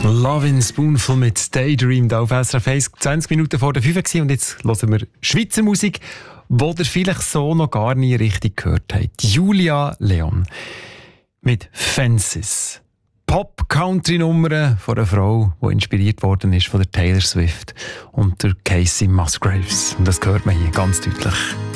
Love in Spoonful mit Daydream da auf SRF 1, 20 Minuten vor der 5 Uhr und jetzt hören wir Schweizer Musik, die ihr vielleicht so noch gar nie richtig gehört habt. Julia Leon mit Fences. Pop-Country-Nummern von einer Frau, die inspiriert worden ist von der Taylor Swift und der Casey Musgraves. Und das hört man hier ganz deutlich.